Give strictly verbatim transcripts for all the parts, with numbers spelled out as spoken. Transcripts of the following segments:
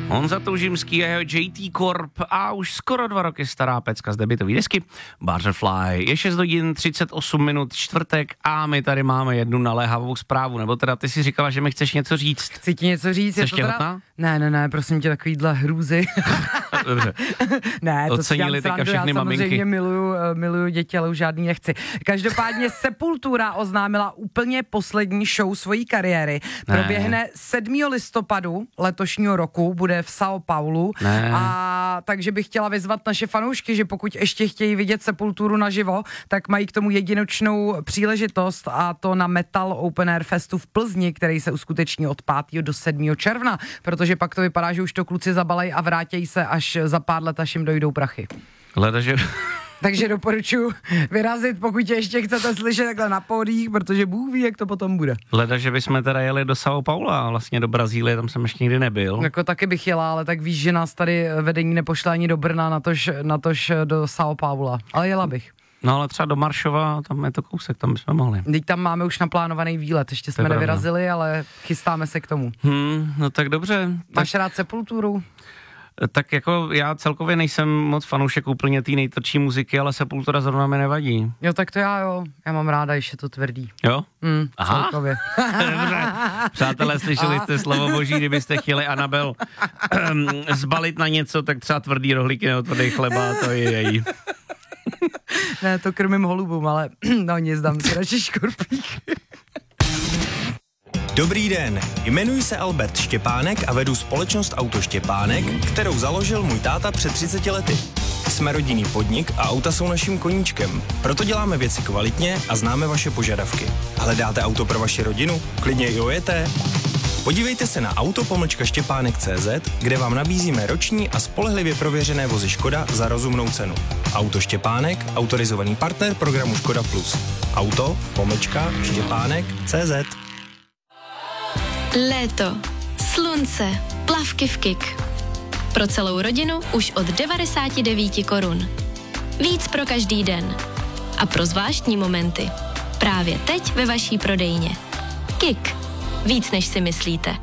Honza Toužimský a jeho J T Corp a už skoro dva roky stará pecka z debutové desky Butterfly. Je šest hodin třicet osm minut, čtvrtek a my tady máme jednu naléhavou zprávu, nebo teda ty si říkala, že mi chceš něco říct. Chci ti něco říct. Jsi je to těhotná? Teda... Ne, ne, ne, prosím tě, takovýhle hrůzy. Dobře. Ne, to ocenili teďka všechny já maminky. samozřejmě miluju, miluju děti, ale už žádný nechci. Každopádně Sepultura oznámila úplně poslední show svojí kariéry. Ne. Proběhne sedmého listopadu letošního roku, bude v São Paulo. Ne. A takže bych chtěla vyzvat naše fanoušky, že pokud ještě chtějí vidět Sepulturu naživo, tak mají k tomu jedinečnou příležitost, a to na Metal Open Air Festu v Plzni, který se uskuteční od pátého do sedmého června, protože pak to vypadá, že už to kluci zabalají a vrátějí se až za pár let, až jim dojdou prachy. Hleda, že... Takže doporučuji vyrazit, pokud ještě chcete slyšet takhle na pódiích, protože Bůh ví, jak to potom bude. Hleda, že bychom teda jeli do São Paula, vlastně do Brazílie, tam jsem ještě nikdy nebyl. Jako taky bych jela, ale tak víš, že nás tady vedení nepošle ani do Brna, natož, natož do São Paula, ale jela bych. No ale třeba do Maršova, tam je to kousek, tam bychom mohli. Teď tam máme už naplánovaný výlet, ještě jsme nevyrazili, ale chystáme se k tomu. Hmm, no tak dobře. Máš tak... rád Sepulturu? Tak jako já celkově nejsem moc fanoušek úplně té nejtvrdší muziky, ale Sepultura zrovna mi nevadí. Jo, tak to já jo. Já mám ráda, když je to tvrdý. Jo? Mm, Aha. Celkově. Dobře. Přátelé, slyšeli jste slovo boží, kdybyste chtěli Anabel zbalit na něco, tak třeba tvrdý rohlíky nebo tvrdý chleba, to je její. Ne, to krmím holubům, ale no nic, dám si radši škorpík. Dobrý den, jmenuji se Albert Štěpánek a vedu společnost Auto Štěpánek, kterou založil můj táta před třiceti lety. Jsme rodinný podnik a auta jsou naším koníčkem. Proto děláme věci kvalitně a známe vaše požadavky. Hledáte auto pro vaši rodinu? Klidně i ojeté? Podívejte se na auto pomlčka štěpánek tečka cé zet, kde vám nabízíme roční a spolehlivě prověřené vozy Škoda za rozumnou cenu. Auto Štěpánek, autorizovaný partner programu Škoda Plus. Auto pomlčka štěpánek tečka cé zet. Léto, slunce, plavky v Kik. Pro celou rodinu už od devadesát devět korun. Víc pro každý den. A pro zvláštní momenty. Právě teď ve vaší prodejně. Kik. Víc než si myslíte.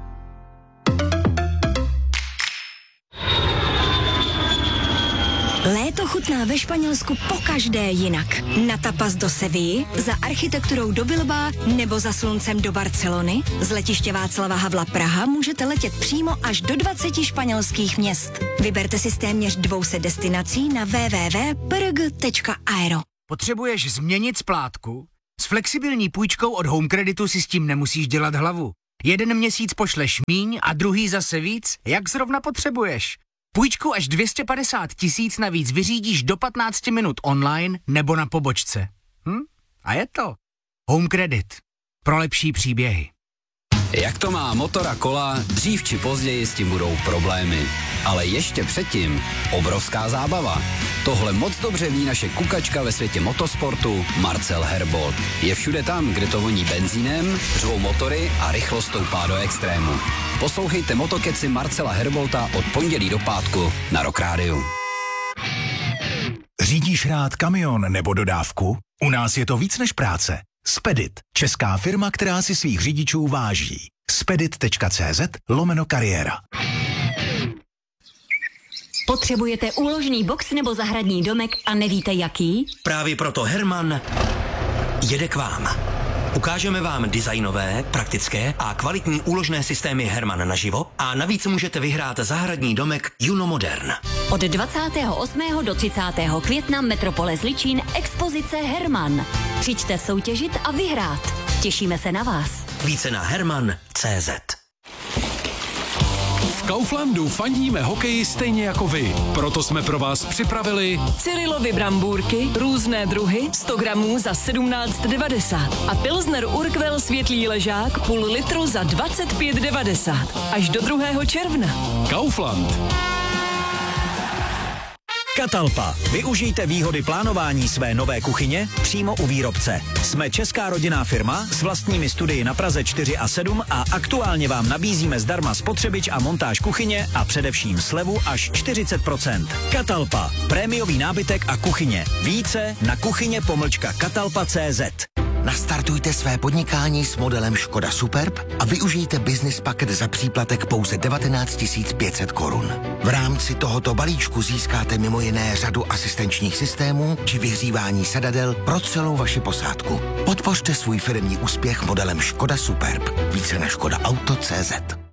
Léto chutná ve Španělsku pokaždé jinak. Na tapas do Sevilly, za architekturou do Bilbao nebo za sluncem do Barcelony, z letiště Václava Havla Praha můžete letět přímo až do dvaceti španělských měst. Vyberte si z téměř dvou set destinací na w w w tečka p r g tečka aero. Potřebuješ změnit splátku? S flexibilní půjčkou od Home Creditu si s tím nemusíš dělat hlavu. Jeden měsíc pošleš míň a druhý zase víc, jak zrovna potřebuješ. Půjčku až dvě stě padesát tisíc navíc vyřídíš do patnácti minut online nebo na pobočce. Hm? A je to. Home Credit. Pro lepší příběhy. Jak to má motor a kola, dřív či později s tím budou problémy. Ale ještě předtím obrovská zábava. Tohle moc dobře ví naše kukačka ve světě motosportu Marcel Herbold. Je všude tam, kde to voní benzínem, řvou motory a rychlost stoupá do extrému. Poslouchejte motokeci Marcela Herbolta od pondělí do pátku na Rock Rádiu. Řídíš rád kamion nebo dodávku? U nás je to víc než práce. Spedit, česká firma, která si svých řidičů váží. spedit tečka cé zet lomeno kariéra. Potřebujete úložný box nebo zahradní domek a nevíte jaký? Právě proto Herman jede k vám. Ukážeme vám designové, praktické a kvalitní úložné systémy Herman naživo a navíc můžete vyhrát zahradní domek Juno Modern. Od dvacátého osmého do třicátého května Metropole Zličín expozice Herman. Přijďte soutěžit a vyhrát. Těšíme se na vás. Více na herman tečka cé zet. V Kauflandu fandíme hokeji stejně jako vy. Proto jsme pro vás připravili Cyrilovy brambůrky, různé druhy, sto gramů za sedmnáct devadesát a Pilsner Urquell světlý ležák půl litru za dvacet pět devadesát. Až do druhého června. Kaufland. Catalpa. Využijte výhody plánování své nové kuchyně přímo u výrobce. Jsme česká rodinná firma s vlastními studii na Praze čtyři a sedm a aktuálně vám nabízíme zdarma spotřebič a montáž kuchyně a především slevu až čtyřicet procent. Catalpa. Prémiový nábytek a kuchyně. Více na kuchyně pomlčka catalpa tečka cé zet. Nastartujte své podnikání s modelem Škoda Superb a využijte business paket za příplatek pouze devatenáct tisíc pět set korun. V rámci tohoto balíčku získáte mimo jiné řadu asistenčních systémů či vyhřívání sedadel pro celou vaši posádku. Podpořte svůj firemní úspěch modelem Škoda Superb. Více na škoda auto tečka cé zet.